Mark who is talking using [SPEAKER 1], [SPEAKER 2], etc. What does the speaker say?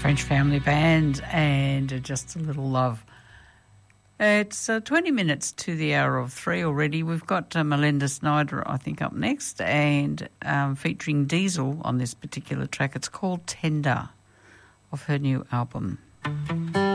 [SPEAKER 1] French Family Band and Just a Little Love. It's 20 minutes to the hour of 3 already. We've got Melinda Snyder, I think, up next, and featuring Diesel on this particular track. It's called Tender, of her new album.